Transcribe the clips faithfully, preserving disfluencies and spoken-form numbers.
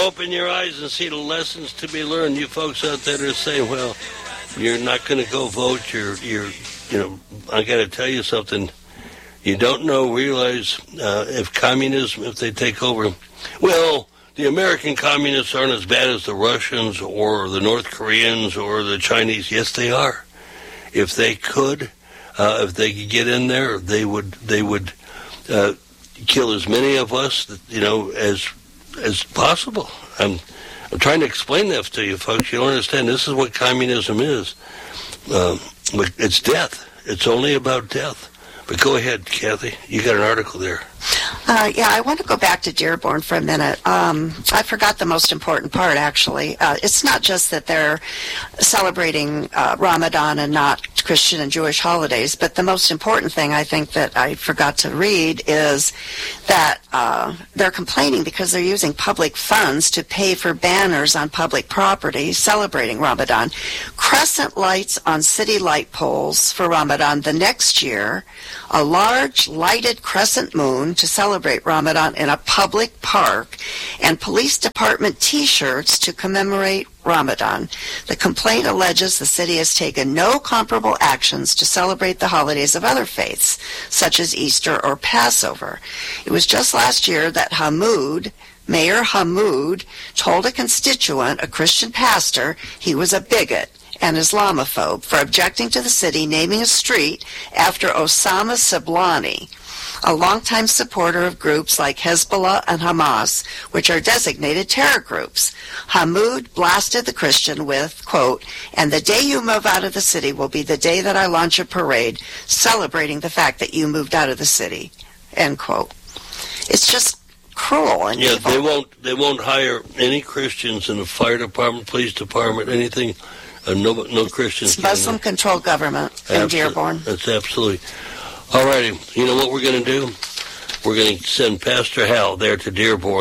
open your eyes and see the lessons to be learned. You folks out there that are saying, well, you're not going to go vote. You're, you're, you know, I got to tell you something. You don't know, realize uh, if communism, if they take over, well, the American communists aren't as bad as the Russians or the North Koreans or the Chinese. Yes, they are. If they could, uh, if they could get in there, they would, they would uh, kill as many of us, you know, as as possible. I'm, I'm trying to explain that to you folks. You don't understand. This is what communism is. Uh, it's death. It's only about death. But go ahead, Kathy. You got an article there. Uh, yeah, I want to go back to Dearborn for a minute. Um, I forgot the most important part, actually. Uh, it's not just that they're celebrating uh, Ramadan and not Christian and Jewish holidays, but the most important thing I think that I forgot to read is that uh, they're complaining because they're using public funds to pay for banners on public property celebrating Ramadan. Crescent lights on city light poles for Ramadan the next year, a large lighted crescent moon to celebrate Ramadan in a public park, and police department T-shirts to commemorate Ramadan. The complaint alleges the city has taken no comparable actions to celebrate the holidays of other faiths, such as Easter or Passover. It was just last year that Hamoud, Mayor Hamoud, told a constituent, a Christian pastor, he was a bigot and Islamophobe for objecting to the city naming a street after Osama Siblani, a longtime supporter of groups like Hezbollah and Hamas, which are designated terror groups. Hamoud blasted the Christian with, quote, "And the day you move out of the city will be the day that I launch a parade celebrating the fact that you moved out of the city," end quote. It's just cruel and yeah, evil. they won't, they won't hire any Christians in the fire department, police department, anything. Uh, no, no Christians. It's Muslim-controlled government in Absol- Dearborn. That's absolutely. All righty. You know what we're going to do? We're going to send Pastor Hal there to Dearborn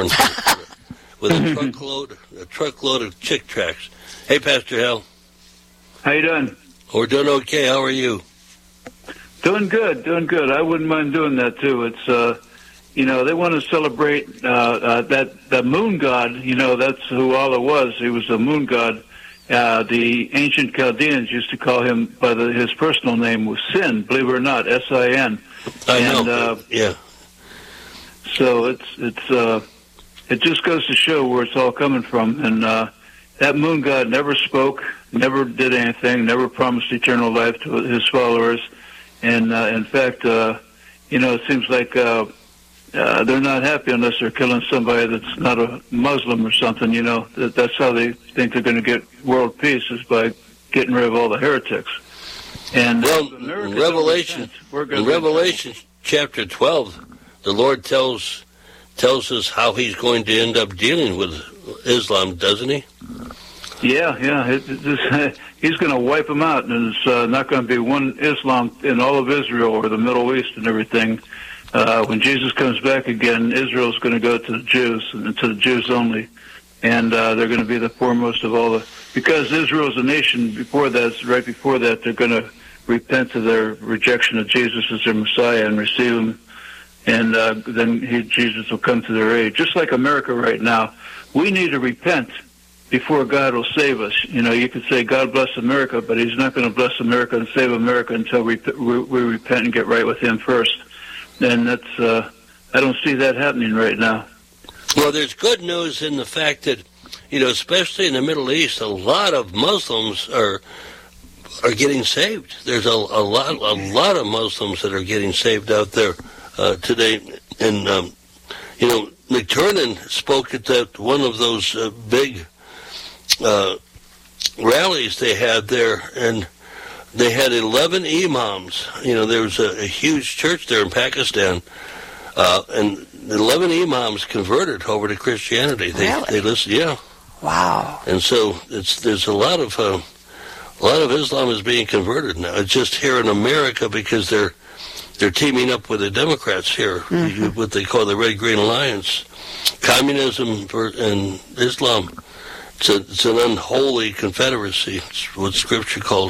with a truckload, a truckload of Chick Tracts. Hey, Pastor Hal. How you doing? We're doing okay. How are you? Doing good, doing good. I wouldn't mind doing that too. It's, uh, you know, they want to celebrate uh, uh, that that moon god. You know, that's who Allah was. He was a moon god. Uh, the ancient Chaldeans used to call him by the, his personal name was Sin, believe it or not, S I N. I and, know. Uh, yeah. So it's it's uh, it just goes to show where it's all coming from. And uh, that moon god never spoke, never did anything, never promised eternal life to his followers. And uh, in fact, uh, you know, it seems like uh, uh, they're not happy unless they're killing somebody that's not a Muslim or something. You know, that, that's how they think they're going to get world peace, is by getting rid of all the heretics. And well, in Revelation, in Revelation chapter twelve, the Lord tells tells us how He's going to end up dealing with Islam, doesn't He? Yeah, yeah. It, it, this, he's going to wipe them out, and it's uh, not going to be one Islam in all of Israel or the Middle East and everything. Uh, when Jesus comes back again, Israel's going to go to the Jews, and to the Jews only. And uh, they're going to be the foremost of all the... Because Israel's a nation before that, right before that, they're going to repent of their rejection of Jesus as their Messiah and receive him. And uh, then he, Jesus will come to their aid. Just like America right now, we need to repent before God will save us. You know, you could say, God bless America, but he's not going to bless America and save America until we, we, we repent and get right with him first. And that's, uh, I don't see that happening right now. Well, there's good news in the fact that, you know, especially in the Middle East, a lot of Muslims are are getting saved. There's a, a lot a lot of Muslims that are getting saved out there uh, today. And, um, you know, McTurnan spoke at that one of those uh, big uh, rallies they had there, and they had eleven imams. You know, there was a, a huge church there in Pakistan, uh, and eleven imams converted over to Christianity. They Really? they listened, yeah. Wow. And so it's there's a lot of uh, a lot of Islam is being converted now. It's just here in America because they're they're teaming up with the Democrats here, mm-hmm. what they call the Red Green Alliance. Communism and Islam. It's, a, it's an unholy confederacy. It's what Scripture called.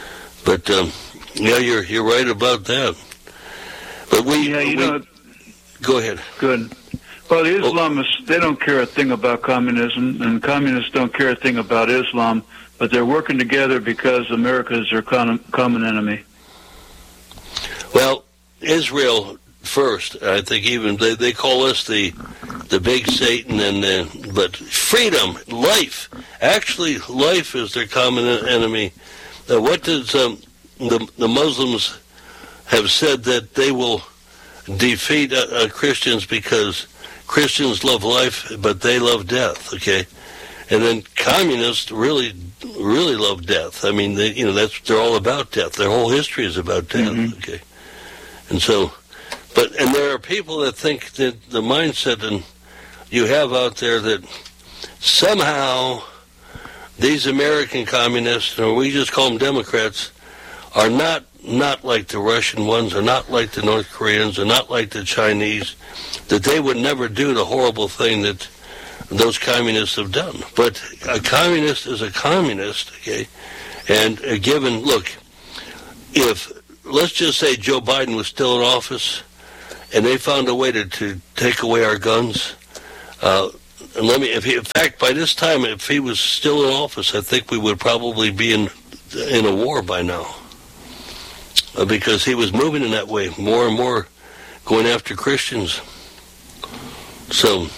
But um, yeah, you're you're right about that. But we, yeah, you we know, go ahead. Good. Well, the Islamists, they don't care a thing about communism, and communists don't care a thing about Islam, but they're working together because America is their con- common enemy. Well, Israel first, I think even they, they call us the the big Satan, and uh, but freedom, life, actually life is their common enemy. Uh, what does um, the, the Muslims have said that they will defeat uh, uh, Christians because Christians love life, but they love death. Okay, and then communists really, really love death. I mean, they, you know, that's they're all about death. Their whole history is about death. Mm-hmm. Okay, and so, but and there are people that think that the mindset and you have out there that somehow these American communists, or we just call them Democrats, are not not like the Russian ones, or not like the North Koreans, or not like the Chinese, that they would never do the horrible thing that those communists have done. But a communist is a communist, okay? And uh, given, look, if, let's just say Joe Biden was still in office, and they found a way to, to take away our guns, uh, and let me, if he, in fact, by this time, if he was still in office, I think we would probably be in in a war by now. Uh, because he was moving in that way, more and more going after Christians. So,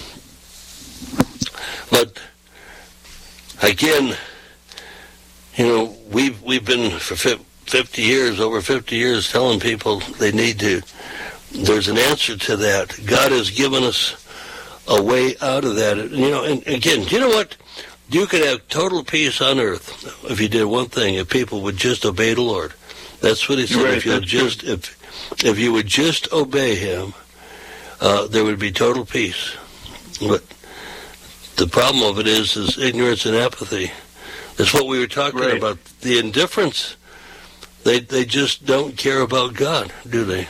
but again, you know, we've we've been for fifty years, over fifty years, telling people they need to. There's an answer to that. God has given us a way out of that. You know, and again, do you know what? You could have total peace on earth if you did one thing: if people would just obey the Lord. That's what he said. Right, if you would just, if if you would just obey him, uh, there would be total peace. But the problem of it is, is ignorance and apathy. That's what we were talking right. about. The indifference. They they just don't care about God, do they?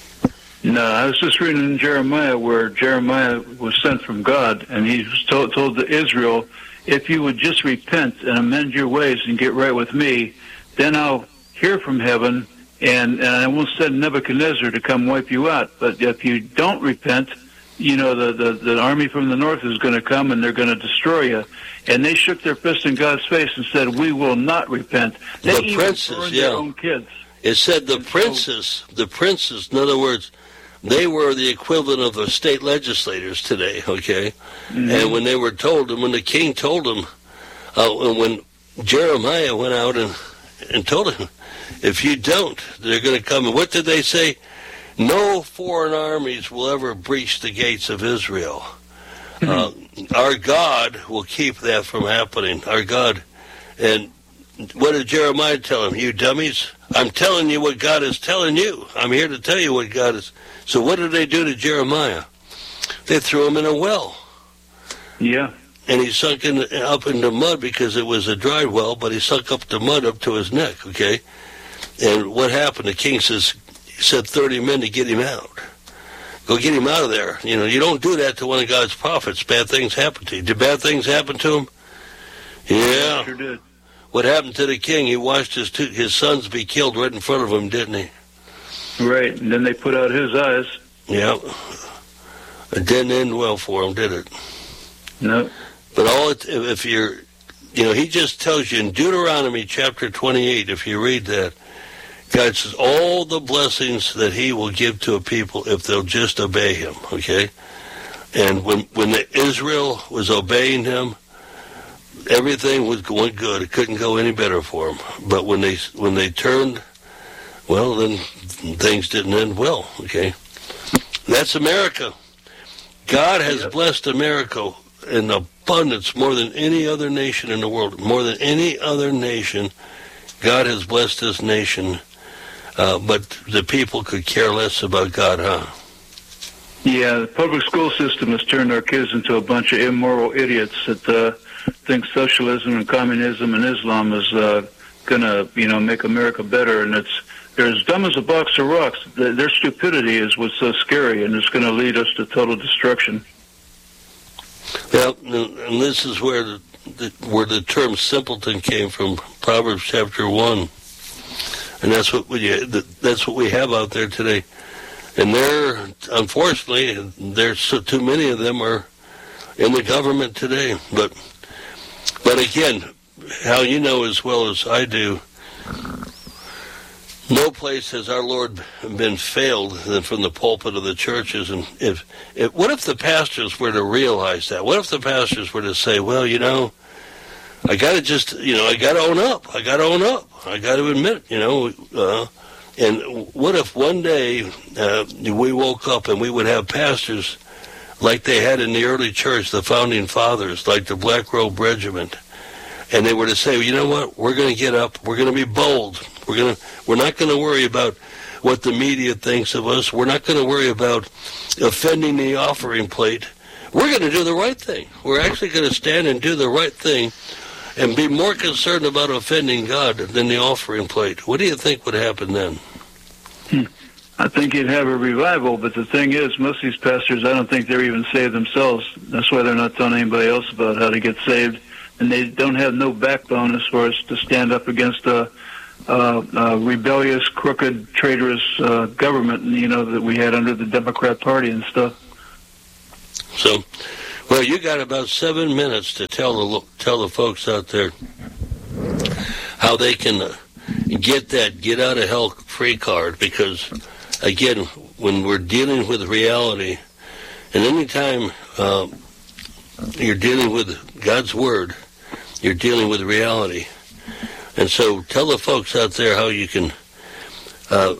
No, I was just reading in Jeremiah where Jeremiah was sent from God, and he was told, told to Israel, if you would just repent and amend your ways and get right with me, then I'll hear from heaven, and, and I won't send Nebuchadnezzar to come wipe you out. But if you don't repent, you know, the, the, the army from the north is going to come, and they're going to destroy you. And they shook their fist in God's face and said, we will not repent. They the even princes, burned yeah. their own kids. It said the And princes, so, the princes, in other words, they were the equivalent of the state legislators today, okay? Mm-hmm. And when they were told, and when the king told them, uh, and when Jeremiah went out and, and told him, if you don't, they're going to come. And what did they say? No foreign armies will ever breach the gates of Israel. Mm-hmm. Uh, our God will keep that from happening. Our God. And what did Jeremiah tell him? You dummies, I'm telling you what God is telling you. I'm here to tell you what God is. So what did they do to Jeremiah? They threw him in a well. Yeah. And he sunk in, up into mud because it was a dry well, but he sunk up the mud up to his neck, okay? And what happened? The king says, he sent thirty men to get him out. Go get him out of there. You know, you don't do that to one of God's prophets. Bad things happen to you. Did bad things happen to him? Yeah. Sure did. What happened to the king? He watched his two, his sons be killed right in front of him, didn't he? Right, and then they put out his eyes. Yeah. It didn't end well for him, did it? No. But all it, if you're, you know, he just tells you in Deuteronomy chapter twenty-eight, if you read that, God says all the blessings that he will give to a people if they'll just obey him, okay? And when when the Israel was obeying him, everything was going good. It couldn't go any better for them. But when they when they turned, well, then things didn't end well, okay? That's America. God has yep. blessed America in abundance more than any other nation in the world. More than any other nation, God has blessed this nation. Uh, but the people could care less about God, huh? Yeah, the public school system has turned our kids into a bunch of immoral idiots that uh, think socialism and communism and Islam is uh, going to, you know, make America better. And it's they're as dumb as a box of rocks. Their stupidity is what's so scary, and it's going to lead us to total destruction. Well, and this is where the, the where the term simpleton came from, Proverbs chapter one. And that's what we that's what we have out there today. And they're, unfortunately, there's so too many of them are in the government today. But, but again, Hal, you know as well as I do, no place has our Lord been failed than from the pulpit of the churches. And if, if what if the pastors were to realize that? What if the pastors were to say, well, you know, I got to just, you know, I got to own up. I got to own up. I got to admit, you know, uh, and what if one day uh, we woke up and we would have pastors like they had in the early church, the founding fathers, like the Black Robe Regiment, and they were to say, well, you know what, we're going to get up, we're going to be bold. We're going to, we're not going to worry about what the media thinks of us. We're not going to worry about offending the offering plate. We're going to do the right thing. We're actually going to stand and do the right thing and be more concerned about offending God than the offering plate. What do you think would happen then? Hmm. I think you'd have a revival, but the thing is, most of these pastors, I don't think they're even saved themselves. That's why they're not telling anybody else about how to get saved. And they don't have no backbone as far as to stand up against a Uh, uh, rebellious, crooked, traitorous uh, government, you know, that we had under the Democrat Party and stuff. So, well, you got about seven minutes to tell the tell the folks out there how they can uh, get that get out of hell free card. Because, again, when we're dealing with reality, and anytime uh, you're dealing with God's Word, you're dealing with reality. And so tell the folks out there how you can uh,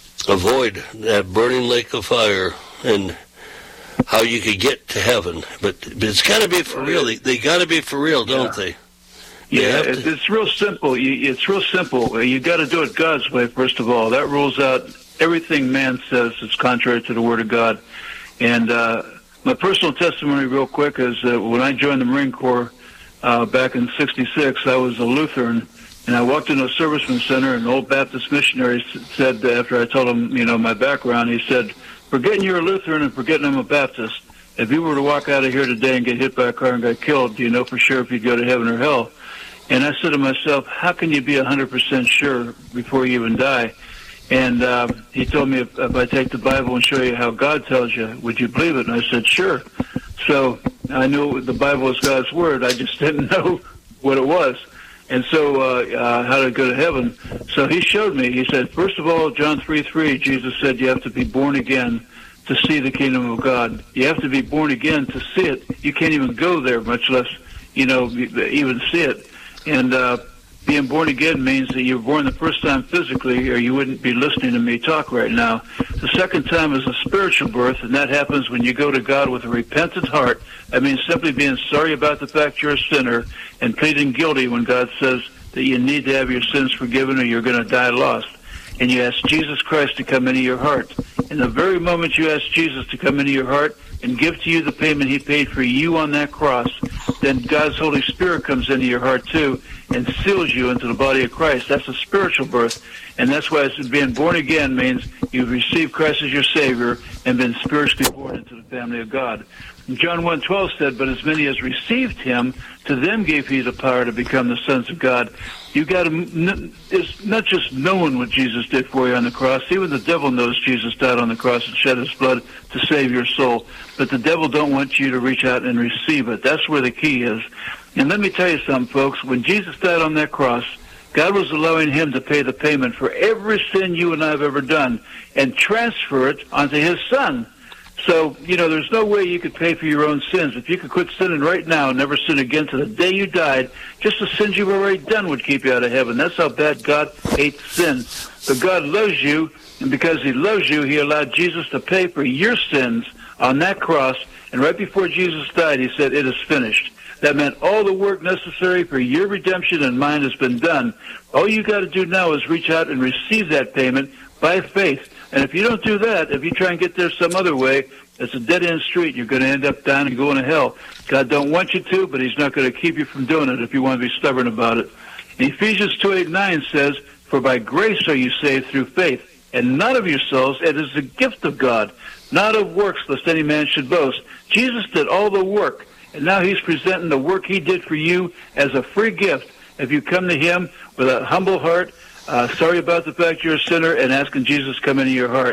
avoid that burning lake of fire and how you could get to heaven. But, but it's got to be for real. They, they got to be for real, don't yeah. they? they yeah, it's, it's real simple. You, it's real simple. You got to do it God's way, first of all. That rules out everything man says is contrary to the Word of God. And uh, my personal testimony real quick is uh, when I joined the Marine Corps uh, back in sixty-six, I was a Lutheran. And I walked into a serviceman center, and an old Baptist missionary said, after I told him, you know, my background, he said, forgetting you're a Lutheran and forgetting I'm a Baptist, if you were to walk out of here today and get hit by a car and got killed, do you know for sure if you'd go to heaven or hell? And I said to myself, how can you be one hundred percent sure before you even die? And uh, he told me, if, if I take the Bible and show you how God tells you, would you believe it? And I said, sure. So I knew the Bible was God's Word. I just didn't know what it was. And so uh, uh, how to go to heaven. So he showed me. He said, first of all, John three three, Jesus said you have to be born again to see the kingdom of God. You have to be born again to see it. You can't even go there, much less, you know, even see it. And uh, being born again means that you were born the first time physically, or you wouldn't be listening to me talk right now. The second time is a spiritual birth, and that happens when you go to God with a repentant heart. That means simply being sorry about the fact you're a sinner and pleading guilty when God says that you need to have your sins forgiven or you're going to die lost. And you ask Jesus Christ to come into your heart. And the very moment you ask Jesus to come into your heart and give to you the payment he paid for you on that cross, then God's Holy Spirit comes into your heart too and seals you into the body of Christ. That's a spiritual birth. And that's why it's being born again means you've received Christ as your Savior and been spiritually born into the family of God. John one twelve said, but as many as received him, to them gave he the power to become the sons of God. You got to, it's not just knowing what Jesus did for you on the cross. Even the devil knows Jesus died on the cross and shed his blood to save your soul. But the devil don't want you to reach out and receive it. That's where the key is. And let me tell you something, folks. When Jesus died on that cross, God was allowing him to pay the payment for every sin you and I have ever done and transfer it onto his son. So, you know, there's no way you could pay for your own sins. If you could quit sinning right now and never sin again to the day you died, just the sins you've already done would keep you out of heaven. That's how bad God hates sin. But God loves you, and because he loves you, he allowed Jesus to pay for your sins on that cross. And right before Jesus died, he said, it is finished. That meant all the work necessary for your redemption and mine has been done. All you got to do now is reach out and receive that payment by faith. And if you don't do that, if you try and get there some other way, it's a dead-end street. You're going to end up down and going to hell. God don't want you to, but he's not going to keep you from doing it if you want to be stubborn about it. And Ephesians two eight nine says, for by grace are you saved through faith, and not of yourselves. It is the gift of God, not of works, lest any man should boast. Jesus did all the work, and now he's presenting the work he did for you as a free gift. If you come to him with a humble heart, Uh, sorry about the fact you're a sinner, and asking Jesus to come into your heart.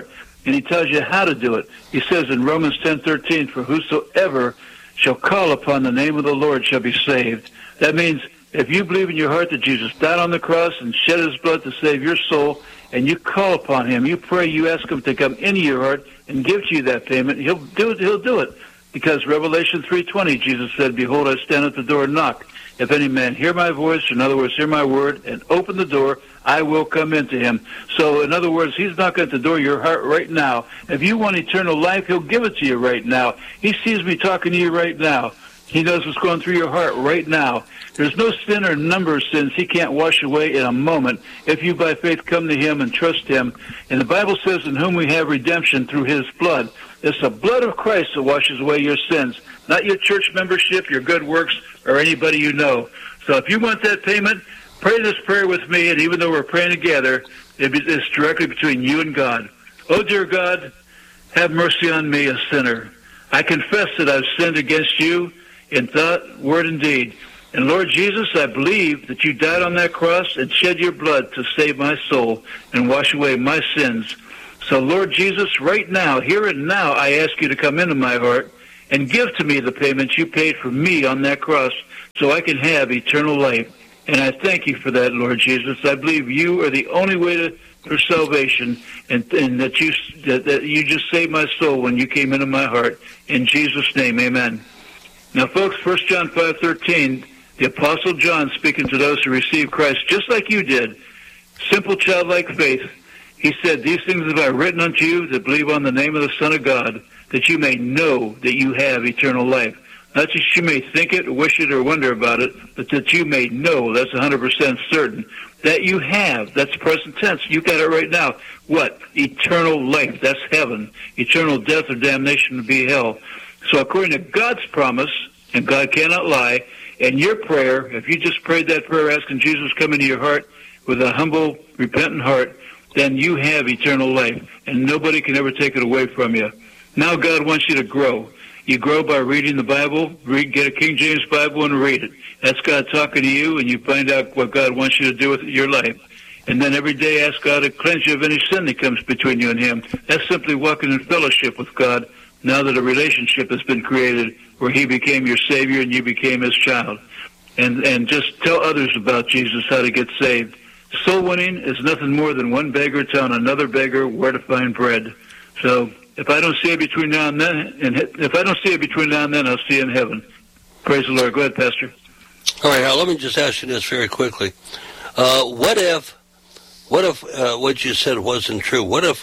and he tells you how to do it. He says in Romans ten thirteen, for whosoever shall call upon the name of the Lord shall be saved. That means if you believe in your heart that Jesus died on the cross and shed his blood to save your soul, and you call upon him, you pray, you ask him to come into your heart and give to you that payment, he'll do it. He'll do it. Because Revelation three twenty, Jesus said, behold, I stand at the door and knock. If any man hear my voice, in other words, hear my word, and open the door, I will come into him. So, in other words, he's knocking at the door of your heart right now. If you want eternal life, he'll give it to you right now. He sees me talking to you right now. He knows what's going through your heart right now. There's no sin or number of sins he can't wash away in a moment if you by faith come to him and trust him. And the Bible says, in whom we have redemption through his blood. It's the blood of Christ that washes away your sins, not your church membership, your good works, or anybody you know. So if you want that payment, pray this prayer with me, and even though we're praying together, it's directly between you and God. Oh, dear God, have mercy on me, a sinner. I confess that I've sinned against you in thought, word, and deed. And Lord Jesus, I believe that you died on that cross and shed your blood to save my soul and wash away my sins. So Lord Jesus, right now, here and now, I ask you to come into my heart and give to me the payment you paid for me on that cross so I can have eternal life. And I thank you for that, Lord Jesus. I believe you are the only way to, for salvation, and, and that you that, that you just saved my soul when you came into my heart. In Jesus' name, amen. Now, folks, First John five thirteen, the Apostle John speaking to those who receive Christ just like you did, simple childlike faith. He said, these things have I written unto you that believe on the name of the Son of God, that you may know that you have eternal life. Not that you may think it, or wish it, or wonder about it, but that you may know, that's one hundred percent certain, that you have. That's present tense. You got it right now. What? Eternal life. That's heaven. Eternal death or damnation would be hell. So according to God's promise, and God cannot lie, and your prayer, if you just prayed that prayer asking Jesus to come into your heart with a humble, repentant heart, then you have eternal life, and nobody can ever take it away from you. Now God wants you to grow. You grow by reading the Bible. Read, get a King James Bible and read it. That's God talking to you, and you find out what God wants you to do with your life. And then every day ask God to cleanse you of any sin that comes between you and him. That's simply walking in fellowship with God now that a relationship has been created where he became your Savior and you became his child. And, and just tell others about Jesus, how to get saved. Soul winning is nothing more than one beggar telling another beggar where to find bread. So if I don't see it between now and then, and if I don't see it between now and then, I'll see it in heaven. Praise the Lord. Go ahead, Pastor. All right, now let me just ask you this very quickly. Uh, what if, what if uh, what you said wasn't true? What if,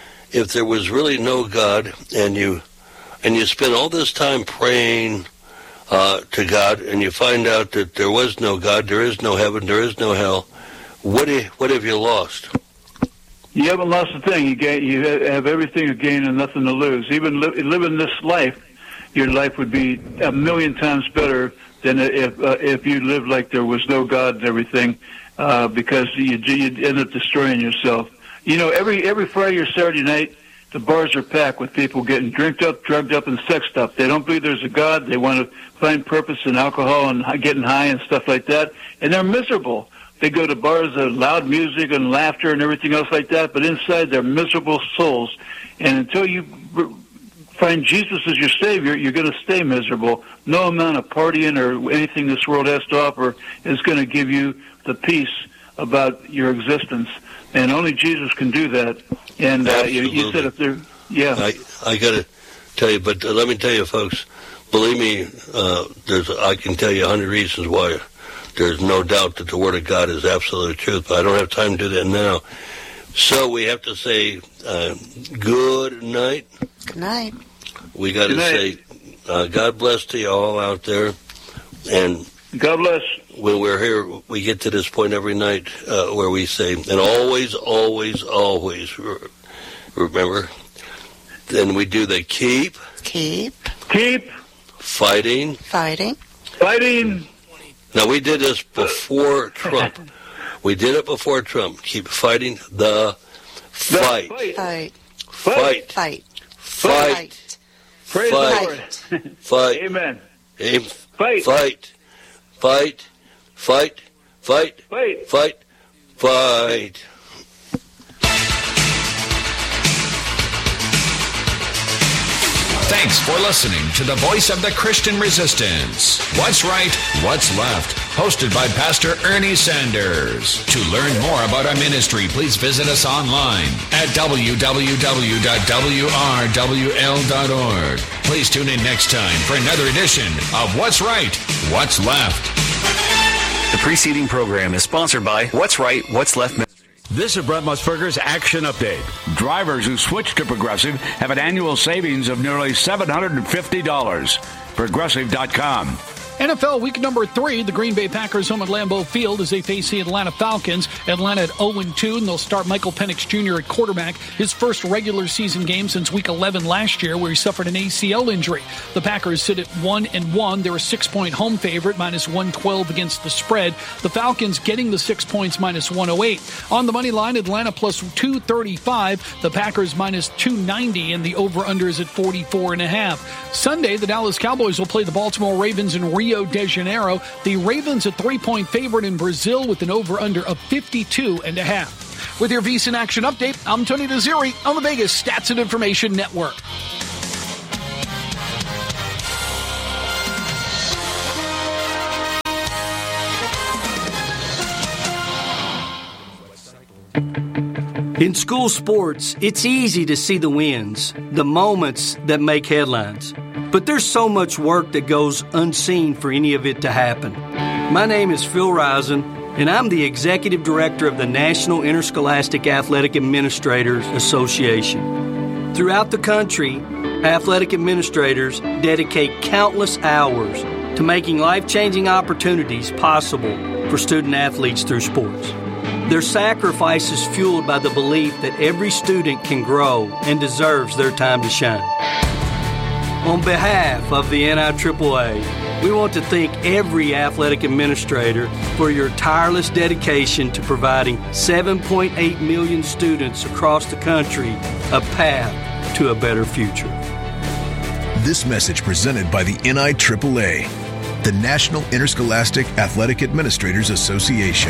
if there was really no God, and you, and you spend all this time praying uh, to God, and you find out that there was no God, there is no heaven, there is no hell? What do you, what have you lost? You haven't lost a thing. You gain, you have everything to gain and nothing to lose. Even li- living this life, your life would be a million times better than if uh, if you lived like there was no God and everything, uh, because you you'd end up destroying yourself. You know, every every Friday or Saturday night, the bars are packed with people getting drinked up, drugged up, and sexed up. They don't believe there's a God. They want to find purpose in alcohol and getting high and stuff like that, and they're miserable. They go to bars of loud music and laughter and everything else like that, but inside they're miserable souls. And until you find Jesus as your Savior, you're going to stay miserable. No amount of partying or anything this world has to offer is going to give you the peace about your existence. And only Jesus can do that. And uh, you, you said if there, yeah. I, I got to tell you, but uh, let me tell you, folks, believe me, uh, there's I can tell you a hundred reasons why. There's no doubt that the Word of God is absolute truth, but I don't have time to do that now. So we have to say uh, good night. Good night. We got to say uh, God bless to you all out there. And God bless. When we're here, we get to this point every night uh, where we say, and always, always, always, remember, then we do the keep. Keep. Keep. Fighting. Fighting. Fighting. Now, we did this before Trump. We did it before Trump. Keep fighting the fight. Fight. Fight. Fight. Fight. Fight. Praise Fight. the Lord. Fight. Amen. Amen. Fight. Fight. Fight. Fight. Fight. Fight. Fight. Fight. Thanks for listening to the voice of the Christian Resistance. What's Right, What's Left? Hosted by Pastor Ernie Sanders. To learn more about our ministry, please visit us online at w w w dot w r w l dot org. Please tune in next time for another edition of What's Right, What's Left. The preceding program is sponsored by What's Right, What's Left. This is Brett Musburger's Action Update. Drivers who switch to Progressive have an annual savings of nearly seven hundred fifty dollars. Progressive dot com. N F L week number three, the Green Bay Packers home at Lambeau Field as they face the Atlanta Falcons. Atlanta at oh and two, and they'll start Michael Penix Junior at quarterback, his first regular season game since week eleven last year, where he suffered an A C L injury. The Packers sit at one and one. They're a six-point home favorite, minus one twelve against the spread. The Falcons getting the six points, minus one oh eight. On the money line, Atlanta plus two thirty-five, the Packers minus two ninety, and the over-under is at forty-four and a half. Sunday, the Dallas Cowboys will play the Baltimore Ravens in Rio de Janeiro. The Ravens a three-point favorite in Brazil with an over-under of fifty-two and a half. With your VSiN Action Update, I'm Tony Desiri on the Vegas Stats and Information Network. In school sports, it's easy to see the wins, the moments that make headlines. But there's so much work that goes unseen for any of it to happen. My name is Phil Risen, and I'm the Executive Director of the National Interscholastic Athletic Administrators Association. Throughout the country, athletic administrators dedicate countless hours to making life-changing opportunities possible for student athletes through sports. Their sacrifice is fueled by the belief that every student can grow and deserves their time to shine. On behalf of the N I triple A, we want to thank every athletic administrator for your tireless dedication to providing seven point eight million students across the country a path to a better future. This message presented by the N I triple A, the National Interscholastic Athletic Administrators Association.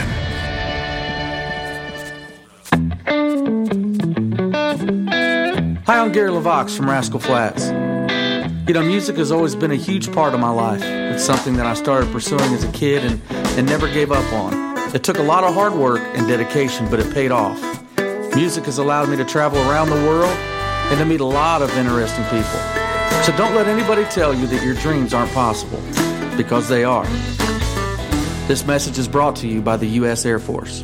Hi, I'm Gary LaVox from Rascal Flats. You know, music has always been a huge part of my life. It's something that I started pursuing as a kid and, and never gave up on. It took a lot of hard work and dedication, but it paid off. Music has allowed me to travel around the world and to meet a lot of interesting people. So don't let anybody tell you that your dreams aren't possible, because they are. This message is brought to you by the U S Air Force.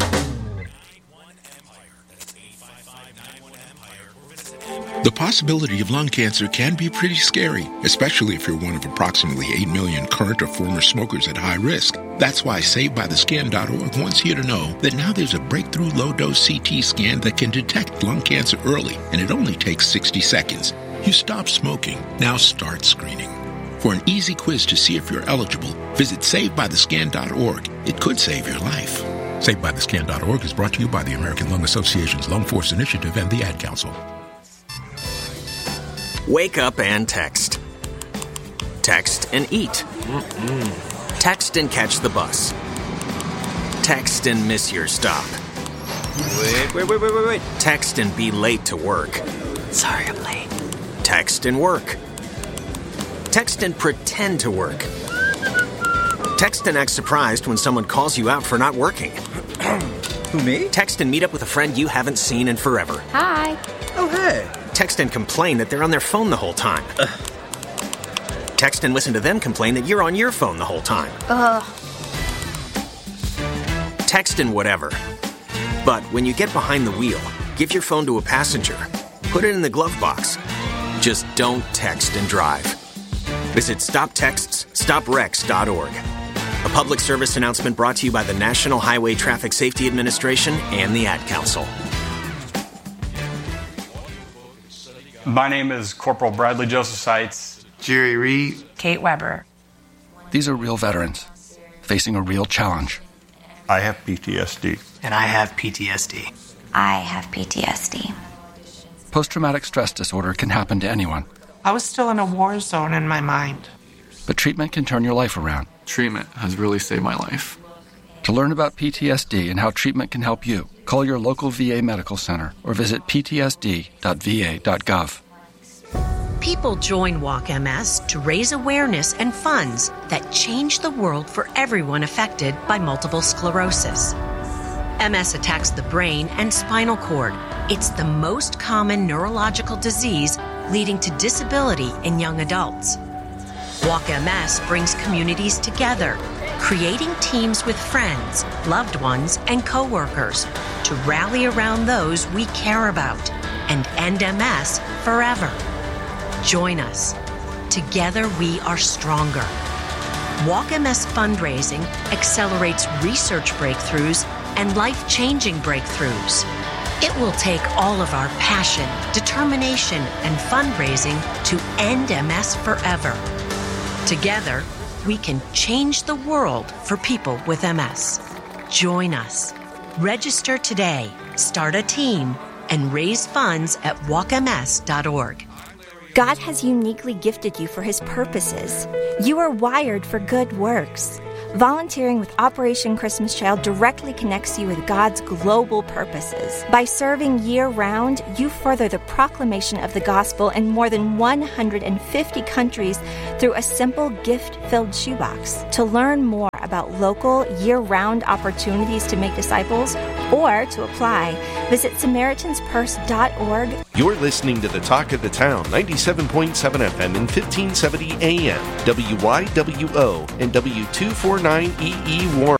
The possibility of lung cancer can be pretty scary, especially if you're one of approximately eight million current or former smokers at high risk. That's why Saved By The Skin dot org wants you to know that now there's a breakthrough low-dose C T scan that can detect lung cancer early, and it only takes sixty seconds. You stop smoking, now start screening. For an easy quiz to see if you're eligible, visit Saved By The Skin dot org. It could save your life. Saved By The Skin dot org is brought to you by the American Lung Association's Lung Force Initiative and the Ad Council. Wake up and text. Text and eat. Mm-mm. Text and catch the bus. Text and miss your stop. Wait, wait, wait, wait, wait, wait. Text and be late to work. Sorry, I'm late. Text and work. Text and pretend to work. Text and act surprised when someone calls you out for not working. Who, me? Text and meet up with a friend you haven't seen in forever. Hi. Oh, hey. Text and complain that they're on their phone the whole time. Ugh. Text and listen to them complain that you're on your phone the whole time. Ugh. Text and whatever. But when you get behind the wheel, give your phone to a passenger. Put it in the glove box. Just don't text and drive. Visit stop texts stop wrecks dot org. A public service announcement brought to you by the National Highway Traffic Safety Administration and the Ad Council. My name is Corporal Bradley Joseph Seitz. Jerry Reed. Kate Weber. These are real veterans facing a real challenge. I have P T S D. And I have P T S D. I have P T S D. Post-traumatic stress disorder can happen to anyone. I was still in a war zone in my mind. But treatment can turn your life around. Treatment has really saved my life. To learn about P T S D and how treatment can help you, call your local V A medical center or visit p t s d dot v a dot gov. People join Walk M S to raise awareness and funds that change the world for everyone affected by multiple sclerosis. M S attacks the brain and spinal cord. It's the most common neurological disease leading to disability in young adults. Walk M S brings communities together, creating teams with friends, loved ones, and coworkers to rally around those we care about and end M S forever. Join us. Together we are stronger. Walk M S fundraising accelerates research breakthroughs and life-changing breakthroughs. It will take all of our passion, determination, and fundraising to end M S forever. Together, we can change the world for people with M S. Join us. Register today, start a team, and raise funds at walk m s dot org. God has uniquely gifted you for His purposes. You are wired for good works. Volunteering with Operation Christmas Child directly connects you with God's global purposes. By serving year-round, you further the proclamation of the gospel in more than one hundred fifty countries through a simple gift-filled shoebox. To learn more about local, year-round opportunities to make disciples or to apply, visit Samaritans Purse dot org. You're listening to the Talk of the Town, ninety-seven point seven F M and fifteen seventy A M, W Y W O and W two forty-nine E E Warren.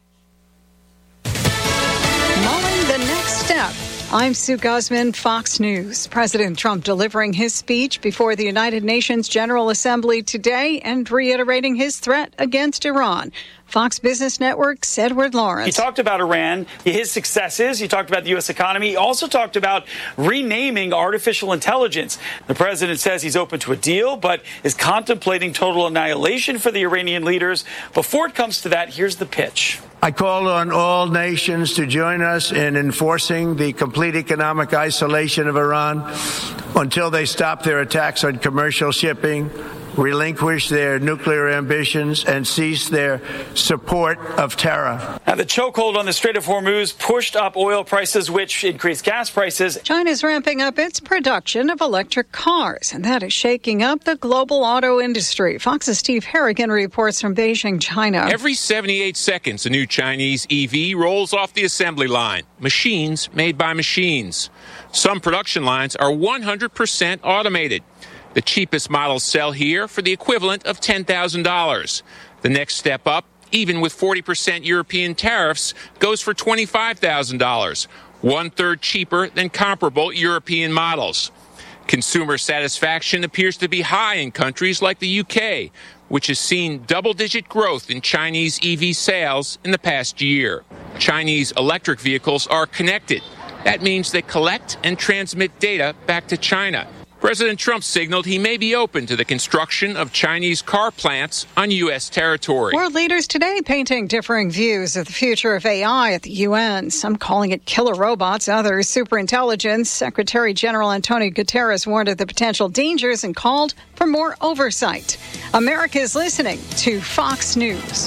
Mulling the next step. I'm Sue Guzman, Fox News. President Trump delivering his speech before the United Nations General Assembly today and reiterating his threat against Iran. Fox Business Network's Edward Lawrence. He talked about Iran, his successes. He talked about the U S economy. He also talked about renaming artificial intelligence. The president says he's open to a deal, but is contemplating total annihilation for the Iranian leaders. Before it comes to that, here's the pitch. I call on all nations to join us in enforcing the complete economic isolation of Iran until they stop their attacks on commercial shipping, relinquish their nuclear ambitions, and cease their support of terror. Now, the chokehold on the Strait of Hormuz pushed up oil prices, which increased gas prices. China's ramping up its production of electric cars, and that is shaking up the global auto industry. Fox's Steve Harrigan reports from Beijing, China. Every seventy-eight seconds, a new Chinese E V rolls off the assembly line. Machines made by machines. Some production lines are one hundred percent automated. The cheapest models sell here for the equivalent of ten thousand dollars. The next step up, even with forty percent European tariffs, goes for twenty-five thousand dollars, one-third cheaper than comparable European models. Consumer satisfaction appears to be high in countries like the U K, which has seen double-digit growth in Chinese E V sales in the past year. Chinese electric vehicles are connected. That means they collect and transmit data back to China. President Trump signaled he may be open to the construction of Chinese car plants on U S territory. World leaders today painting differing views of the future of A I at the U N. Some calling it killer robots, others superintelligence. Secretary General Antonio Guterres warned of the potential dangers and called for more oversight. America is listening to Fox News.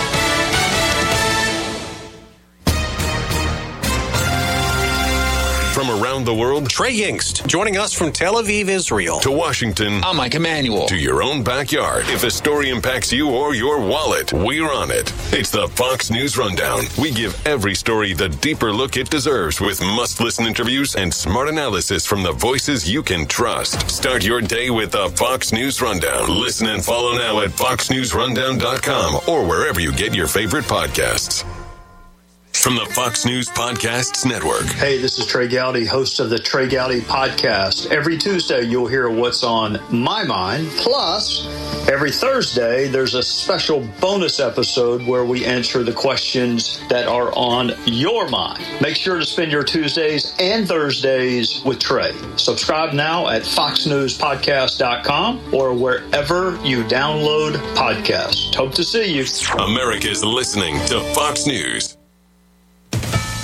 From around the world, Trey Yingst, joining us from Tel Aviv, Israel. To Washington. I'm Mike Emanuel. To your own backyard. If a story impacts you or your wallet, we're on it. It's the Fox News Rundown. We give every story the deeper look it deserves with must-listen interviews and smart analysis from the voices you can trust. Start your day with the Fox News Rundown. Listen and follow now at fox news rundown dot com or wherever you get your favorite podcasts. From the Fox News Podcasts Network. Hey, this is Trey Gowdy, host of the Trey Gowdy Podcast. Every Tuesday, you'll hear what's on my mind. Plus, every Thursday, there's a special bonus episode where we answer the questions that are on your mind. Make sure to spend your Tuesdays and Thursdays with Trey. Subscribe now at fox news podcast dot com or wherever you download podcasts. Hope to see you. America's listening to Fox News.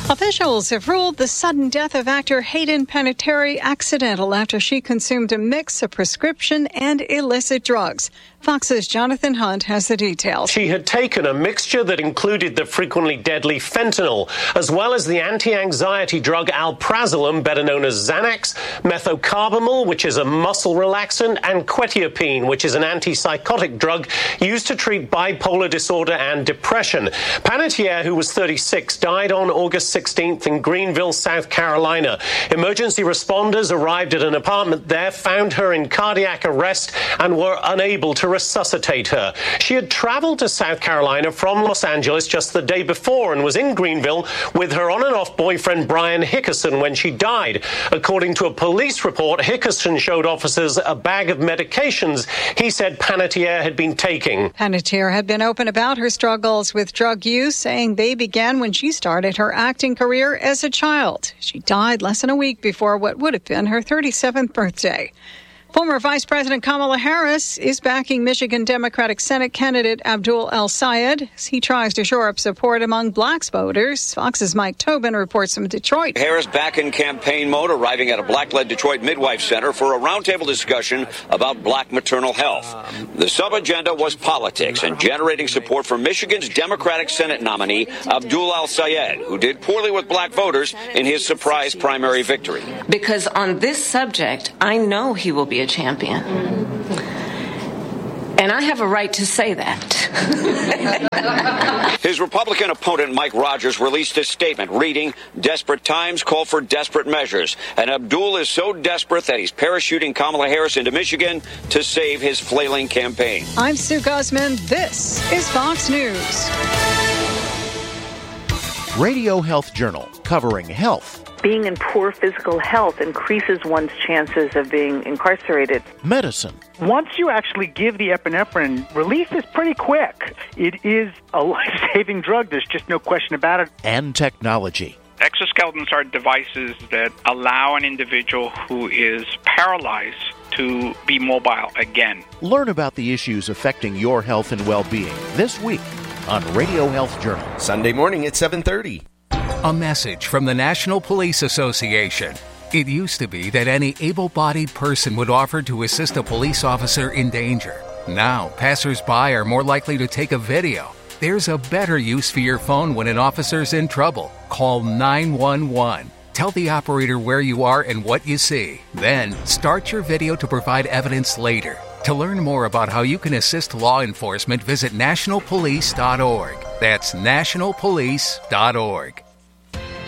Officials have ruled the sudden death of actor Hayden Panettiere accidental after she consumed a mix of prescription and illicit drugs. Fox's Jonathan Hunt has the details. She had taken a mixture that included the frequently deadly fentanyl, as well as the anti-anxiety drug alprazolam, better known as Xanax, methocarbamol, which is a muscle relaxant, and quetiapine, which is an antipsychotic drug used to treat bipolar disorder and depression. Panettiere, who was thirty-six, died on August sixteenth in Greenville, South Carolina. Emergency responders arrived at an apartment there, found her in cardiac arrest, and were unable to resuscitate her. She had traveled to South Carolina from Los Angeles just the day before and was in Greenville with her on and off boyfriend Brian Hickerson when she died. According to a police report, Hickerson showed officers a bag of medications he said Panettiere had been taking. Panettiere had been open about her struggles with drug use, saying they began when she started her acting career as a child. She died less than a week before what would have been her thirty-seventh birthday. Former Vice President Kamala Harris is backing Michigan Democratic Senate candidate Abdul El-Sayed as he tries to shore up support among black voters. Fox's Mike Tobin reports from Detroit. Harris back in campaign mode, arriving at a black-led Detroit Midwife Center for a roundtable discussion about black maternal health. The sub-agenda was politics and generating support for Michigan's Democratic Senate nominee Abdul El-Sayed, who did poorly with black voters in his surprise primary victory. Because on this subject, I know he will be a champion. And I have a right to say that. His Republican opponent, Mike Rogers, released a statement reading, "Desperate times call for desperate measures." And Abdul is so desperate that he's parachuting Kamala Harris into Michigan to save his flailing campaign. I'm Sue Guzman. This is Fox News. Radio Health Journal, covering health. Being in poor physical health increases one's chances of being incarcerated. Medicine. Once you actually give the epinephrine, relief is pretty quick. It is a life-saving drug. There's just no question about it. And technology. Exoskeletons are devices that allow an individual who is paralyzed to be mobile again. Learn about the issues affecting your health and well-being this week on Radio Health Journal. Sunday morning at seven thirty. A message from the National Police Association. It used to be that any able-bodied person would offer to assist a police officer in danger. Now, passers-by are more likely to take a video. There's a better use for your phone when an officer's in trouble. Call nine one one. Tell the operator where you are and what you see. Then, start your video to provide evidence later. To learn more about how you can assist law enforcement, visit national police dot org. That's national police dot org.